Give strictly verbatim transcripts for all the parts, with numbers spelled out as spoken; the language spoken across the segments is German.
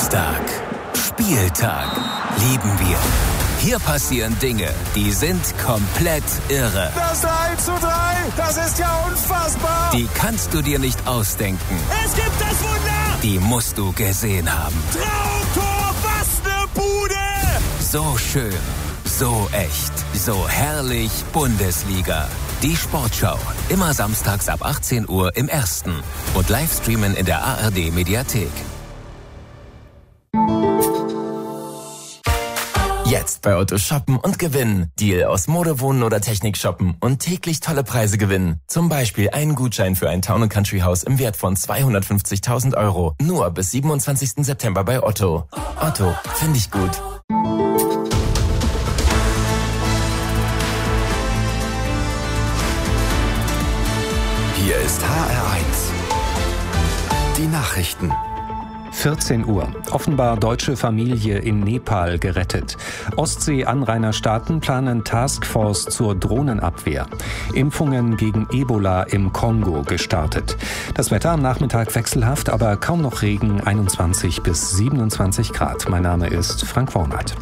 Samstag. Spieltag. Lieben wir. Hier passieren Dinge, die sind komplett irre. Das drei zu drei, das ist ja unfassbar. Die kannst du dir nicht ausdenken. Es gibt das Wunder. Die musst du gesehen haben. Traumtor, was eine Bude. So schön, so echt, so herrlich Bundesliga. Die Sportschau, immer samstags ab achtzehn Uhr im Ersten und Livestreamen in der A R D-Mediathek. Jetzt bei Otto shoppen und gewinnen. Deal aus Mode, Wohnen oder Technik shoppen und täglich tolle Preise gewinnen. Zum Beispiel einen Gutschein für ein Town and Country Haus im Wert von zweihundertfünfzigtausend Euro. Nur bis siebenundzwanzigsten September bei Otto. Otto, finde ich gut. Hier ist H R eins. Die Nachrichten. vierzehn Uhr. Offenbar deutsche Familie in Nepal gerettet. Ostsee-Anrainerstaaten planen Taskforce zur Drohnenabwehr. Impfungen gegen Ebola im Kongo gestartet. Das Wetter am Nachmittag wechselhaft, aber kaum noch Regen, einundzwanzig bis siebenundzwanzig Grad. Mein Name ist Frank Wornert.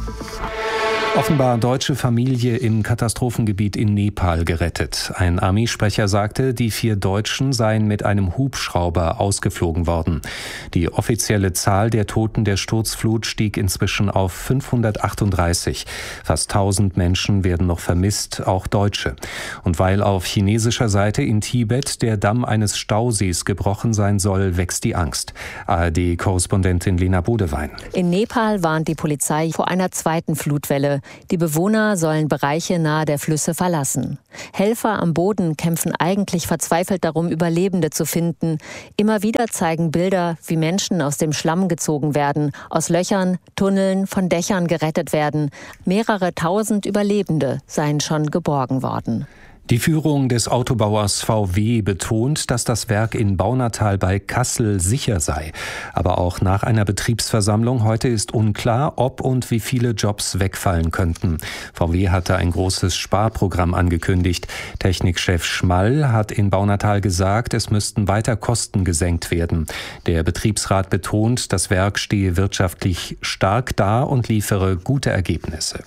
Offenbar deutsche Familie im Katastrophengebiet in Nepal gerettet. Ein Armeesprecher sagte, die vier Deutschen seien mit einem Hubschrauber ausgeflogen worden. Die offizielle Zahl der Toten der Sturzflut stieg inzwischen auf fünfhundertachtunddreißig. Fast tausend Menschen werden noch vermisst, auch Deutsche. Und weil auf chinesischer Seite in Tibet der Damm eines Stausees gebrochen sein soll, wächst die Angst. A R D-Korrespondentin Lena Bodewein. In Nepal warnt die Polizei vor einer zweiten Flutwelle. Die Bewohner sollen Bereiche nahe der Flüsse verlassen. Helfer am Boden kämpfen eigentlich verzweifelt darum, Überlebende zu finden. Immer wieder zeigen Bilder, wie Menschen aus dem Schlamm gezogen werden, aus Löchern, Tunneln, von Dächern gerettet werden. Mehrere tausend Überlebende seien schon geborgen worden. Die Führung des Autobauers V W betont, dass das Werk in Baunatal bei Kassel sicher sei. Aber auch nach einer Betriebsversammlung heute ist unklar, ob und wie viele Jobs wegfallen könnten. V W hatte ein großes Sparprogramm angekündigt. Technikchef Schmall hat in Baunatal gesagt, es müssten weiter Kosten gesenkt werden. Der Betriebsrat betont, das Werk stehe wirtschaftlich stark da und liefere gute Ergebnisse.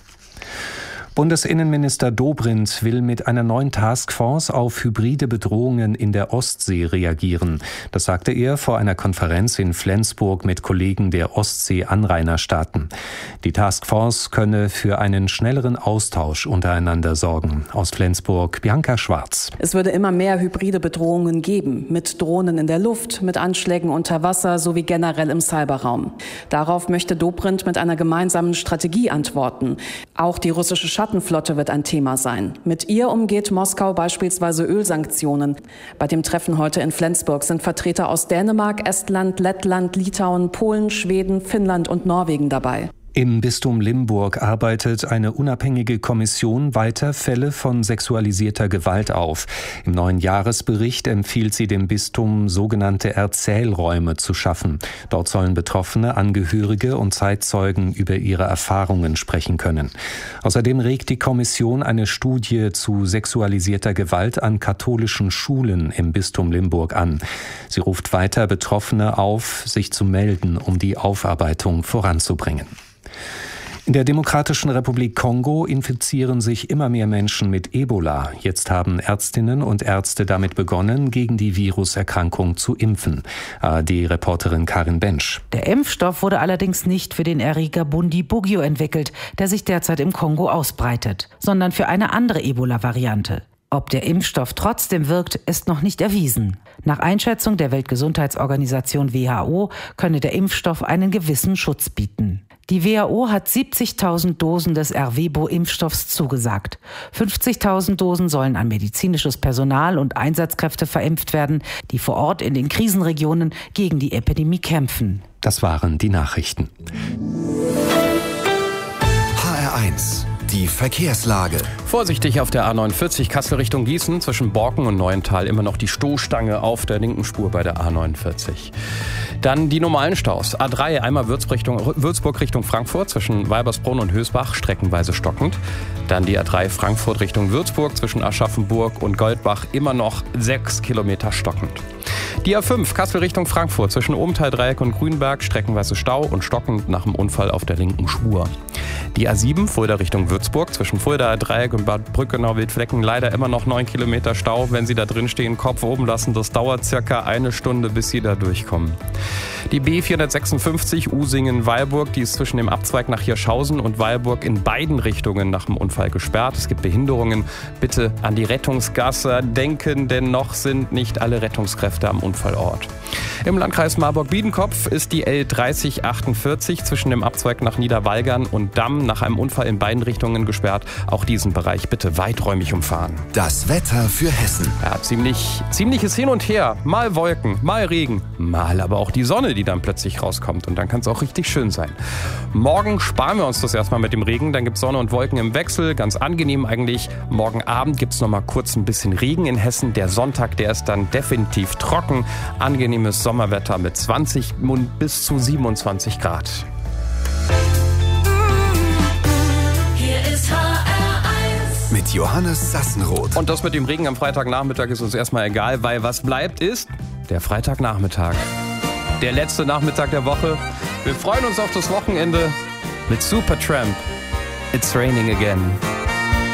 Bundesinnenminister Dobrindt will mit einer neuen Taskforce auf hybride Bedrohungen in der Ostsee reagieren. Das sagte er vor einer Konferenz in Flensburg mit Kollegen der Ostsee-Anrainerstaaten. Die Taskforce könne für einen schnelleren Austausch untereinander sorgen. Aus Flensburg, Bianca Schwarz. Es würde immer mehr hybride Bedrohungen geben, mit Drohnen in der Luft, mit Anschlägen unter Wasser sowie generell im Cyberraum. Darauf möchte Dobrindt mit einer gemeinsamen Strategie antworten. Auch die russische Schattenflotte wird ein Thema sein. Mit ihr umgeht Moskau beispielsweise Ölsanktionen. Bei dem Treffen heute in Flensburg sind Vertreter aus Dänemark, Estland, Lettland, Litauen, Polen, Schweden, Finnland und Norwegen dabei. Im Bistum Limburg arbeitet eine unabhängige Kommission weiter Fälle von sexualisierter Gewalt auf. Im neuen Jahresbericht empfiehlt sie dem Bistum, sogenannte Erzählräume zu schaffen. Dort sollen Betroffene, Angehörige und Zeitzeugen über ihre Erfahrungen sprechen können. Außerdem regt die Kommission eine Studie zu sexualisierter Gewalt an katholischen Schulen im Bistum Limburg an. Sie ruft weiter Betroffene auf, sich zu melden, um die Aufarbeitung voranzubringen. In der Demokratischen Republik Kongo infizieren sich immer mehr Menschen mit Ebola. Jetzt haben Ärztinnen und Ärzte damit begonnen, gegen die Viruserkrankung zu impfen. A R D-Reporterin Karin Bensch. Der Impfstoff wurde allerdings nicht für den Erreger Bundibugyo entwickelt, der sich derzeit im Kongo ausbreitet, sondern für eine andere Ebola-Variante. Ob der Impfstoff trotzdem wirkt, ist noch nicht erwiesen. Nach Einschätzung der Weltgesundheitsorganisation W H O könne der Impfstoff einen gewissen Schutz bieten. Die W H O hat siebzigtausend Dosen des Ervebo-Impfstoffs zugesagt. fünfzigtausend Dosen sollen an medizinisches Personal und Einsatzkräfte verimpft werden, die vor Ort in den Krisenregionen gegen die Epidemie kämpfen. Das waren die Nachrichten. H R eins. Die Verkehrslage. Vorsichtig auf der A neunundvierzig Kassel Richtung Gießen, zwischen Borken und Neuental immer noch die Stoßstange auf der linken Spur bei der A neunundvierzig. Dann die normalen Staus. A drei einmal Würzburg Richtung, Würzburg Richtung Frankfurt, zwischen Weibersbrunn und Hösbach, streckenweise stockend. Dann die A drei Frankfurt Richtung Würzburg, zwischen Aschaffenburg und Goldbach, immer noch sechs Kilometer stockend. Die A fünf, Kassel Richtung Frankfurt, zwischen Obenthal-Dreieck und Grünberg, streckenweise Stau und stockend nach dem Unfall auf der linken Spur. Die A sieben, Fulda Richtung Würzburg, zwischen Fulda-Dreieck und Bad Brückenau-Wildflecken, leider immer noch neun Kilometer Stau. Wenn Sie da drin stehen, Kopf oben lassen, das dauert circa eine Stunde, bis Sie da durchkommen. Die B vierhundertsechsundfünfzig, Usingen-Weilburg, die ist zwischen dem Abzweig nach Hirschhausen und Weilburg in beiden Richtungen nach dem Unfall gesperrt. Es gibt Behinderungen. Bitte an die Rettungsgasse denken, denn noch sind nicht alle Rettungskräfte am Unfallort. Im Landkreis Marburg-Biedenkopf ist die L dreißig achtundvierzig zwischen dem Abzweig nach Niederwalgern und Damm nach einem Unfall in beiden Richtungen gesperrt. Auch diesen Bereich bitte weiträumig umfahren. Das Wetter für Hessen. Ja, ziemlich, ziemliches Hin und Her. Mal Wolken, mal Regen, mal aber auch die Sonne, die dann plötzlich rauskommt. Und dann kann es auch richtig schön sein. Morgen sparen wir uns das erstmal mit dem Regen. Dann gibt es Sonne und Wolken im Wechsel. Ganz angenehm eigentlich. Morgen Abend gibt es noch mal kurz ein bisschen Regen in Hessen. Der Sonntag, der ist dann definitiv trocken. Angenehmes Sommerwetter mit zwanzig und bis zu siebenundzwanzig Grad. Hier ist H R eins mit Johannes Sassenroth. Und das mit dem Regen am Freitagnachmittag ist uns erstmal egal, weil was bleibt ist der Freitagnachmittag. Der letzte Nachmittag der Woche. Wir freuen uns auf das Wochenende mit Supertramp. It's raining again.